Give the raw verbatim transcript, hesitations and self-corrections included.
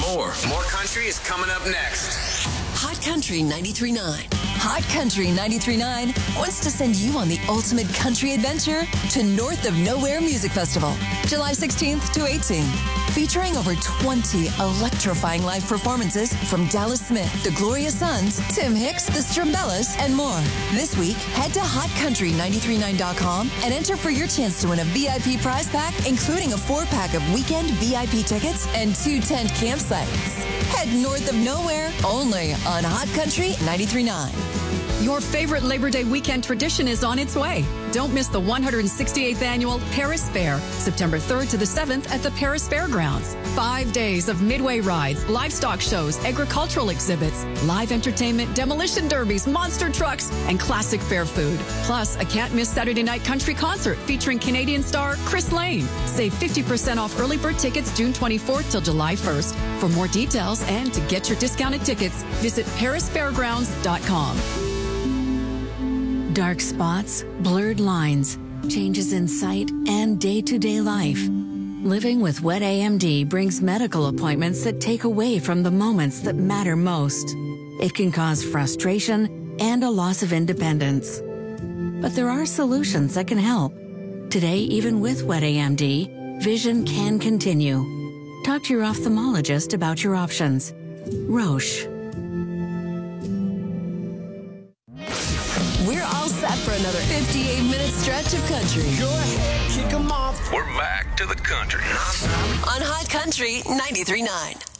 more. More country is coming up next. Hot Country ninety-three point nine. Hot Country ninety-three point nine wants to send you on the ultimate country adventure to North of Nowhere Music Festival, July sixteenth to eighteenth. Featuring over twenty electrifying live performances from Dallas Smith, the Gloria Sons, Tim Hicks, the Strumbellas, and more. This week, head to hot country nine three nine dot com and enter for your chance to win a V I P prize pack, including a four-pack of weekend V I P tickets and two tent campsites. Head North of Nowhere, only on Hot Country ninety-three point nine. Your favorite Labor Day weekend tradition is on its way. Don't miss the one hundred sixty-eighth Annual Paris Fair, September third to the seventh at the Paris Fairgrounds. Five days of midway rides, livestock shows, agricultural exhibits, live entertainment, demolition derbies, monster trucks, and classic fair food. Plus, a can't-miss Saturday night country concert featuring Canadian star Chris Lane. Save fifty percent off early bird tickets June twenty-fourth till July first. For more details and to get your discounted tickets, visit paris fairgrounds dot com. Dark spots, blurred lines, changes in sight, and day-to-day life. Living with wet A M D brings medical appointments that take away from the moments that matter most. It can cause frustration and a loss of independence. But there are solutions that can help. Today, even with wet A M D, vision can continue. Talk to your ophthalmologist about your options. Roche. We're all set for another fifty-eight minute stretch of country. Go ahead, kick 'em off. We're back to the country. On Hot Country ninety-three point nine.